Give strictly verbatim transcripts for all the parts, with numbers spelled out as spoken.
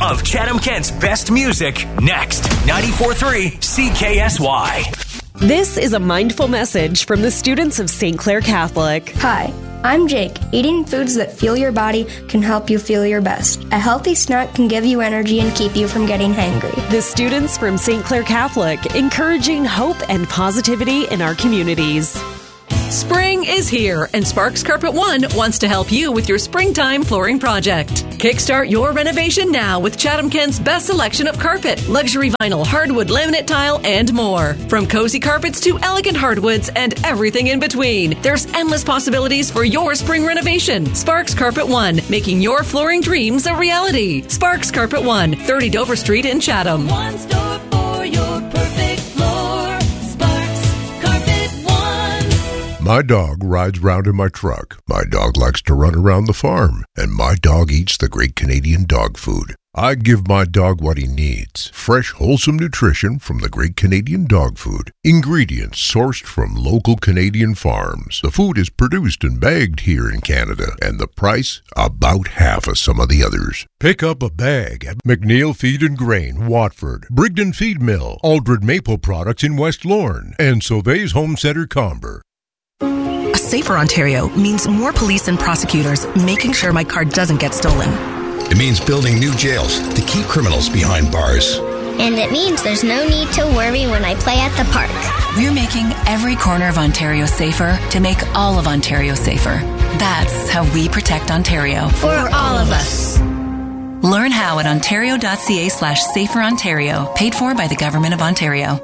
of Chatham-Kent's best music next. ninety-four point three C K S Y. This is a mindful message from the students of Saint Clair Catholic. Hi, I'm Jake. Eating foods that fuel your body can help you feel your best. A healthy snack can give you energy and keep you from getting hangry. The students from Saint Clair Catholic, encouraging hope and positivity in our communities. Spring is here, and Sparks Carpet One wants to help you with your springtime flooring project. Kickstart your renovation now with Chatham-Kent's best selection of carpet, luxury vinyl, hardwood, laminate tile, and more. From cozy carpets to elegant hardwoods and everything in between, there's endless possibilities for your spring renovation. Sparks Carpet One, making your flooring dreams a reality. Sparks Carpet One, thirty Dover Street in Chatham. One store for your perfect floor. Sparks Carpet One. My dog rides round in my truck. My dog likes to run around the farm. And my dog eats the great Canadian dog food. I give my dog what he needs. Fresh, wholesome nutrition from the great Canadian dog food. Ingredients sourced from local Canadian farms. The food is produced and bagged here in Canada. And the price, about half of some of the others. Pick up a bag at McNeil Feed and Grain, Watford. Brigden Feed Mill. Aldred Maple Products in West Lorne. And Sauvé's Home Centre, Comber. A safer Ontario means more police and prosecutors making sure my car doesn't get stolen. It means building new jails to keep criminals behind bars. And it means there's no need to worry when I play at the park. We're making every corner of Ontario safer to make all of Ontario safer. That's how we protect Ontario. For all of us. Learn how at ontario.ca slash safer Ontario. Paid for by the Government of Ontario.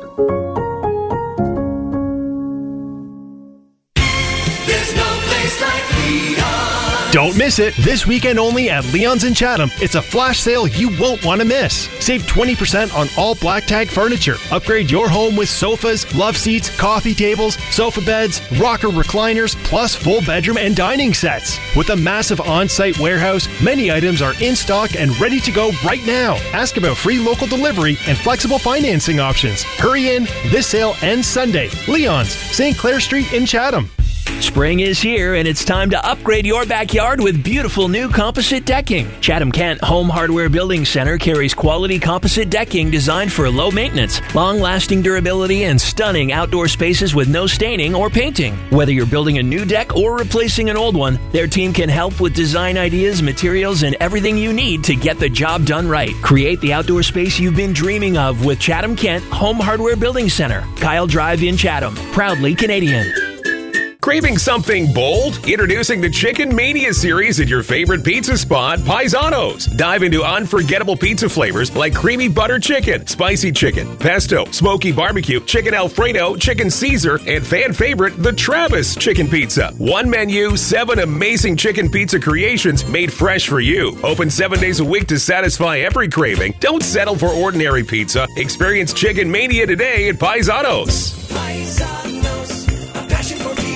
There's no place like Leon. Don't miss it. This weekend only at Leon's in Chatham. It's a flash sale you won't want to miss. Save twenty percent on all Black Tag furniture. Upgrade your home with sofas, love seats, coffee tables, sofa beds, rocker recliners, plus full bedroom and dining sets. With a massive on-site warehouse, many items are in stock and ready to go right now. Ask about free local delivery and flexible financing options. Hurry in. This sale ends Sunday. Leon's, Saint Clair Street in Chatham. Spring is here, and it's time to upgrade your backyard with beautiful new composite decking. Chatham-Kent Home Hardware Building Center carries quality composite decking designed for low maintenance, long-lasting durability, and stunning outdoor spaces with no staining or painting. Whether you're building a new deck or replacing an old one, their team can help with design ideas, materials, and everything you need to get the job done right. Create the outdoor space you've been dreaming of with Chatham-Kent Home Hardware Building Center, Kyle Drive in Chatham. Proudly Canadian. Craving something bold? Introducing the Chicken Mania series at your favorite pizza spot, Paisano's. Dive into unforgettable pizza flavors like creamy butter chicken, spicy chicken, pesto, smoky barbecue, chicken Alfredo, chicken Caesar, and fan favorite, the Travis chicken pizza. One menu, seven amazing chicken pizza creations made fresh for you. Open seven days a week to satisfy every craving. Don't settle for ordinary pizza. Experience Chicken Mania today at Paisano's. Paisanos, a passion for pizza.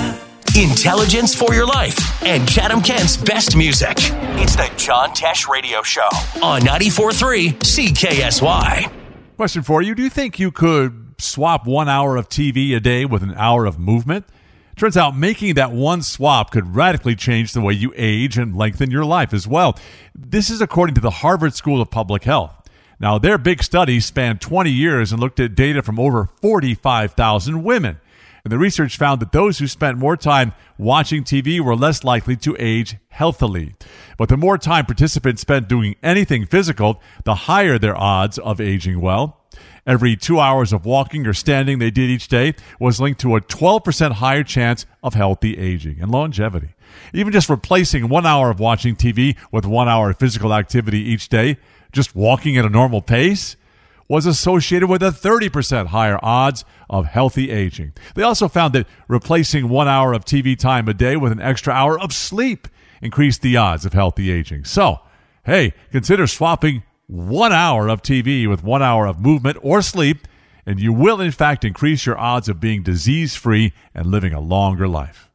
Intelligence for your life and Chatham-Kent's best music. It's the John Tesh Radio Show on ninety-four point three C K S Y. Question for you. Do you think you could swap one hour of T V a day with an hour of movement? Turns out making that one swap could radically change the way you age and lengthen your life as well. This is according to the Harvard School of Public Health. Now, their big study spanned twenty years and looked at data from over forty-five thousand women. And the research found that those who spent more time watching T V were less likely to age healthily. But the more time participants spent doing anything physical, the higher their odds of aging well. Every two hours of walking or standing they did each day was linked to a twelve percent higher chance of healthy aging and longevity. Even just replacing one hour of watching T V with one hour of physical activity each day, just walking at a normal pace, was associated with a thirty percent higher odds of healthy aging. They also found that replacing one hour of T V time a day with an extra hour of sleep increased the odds of healthy aging. So, hey, consider swapping one hour of T V with one hour of movement or sleep, and you will, in fact, increase your odds of being disease-free and living a longer life.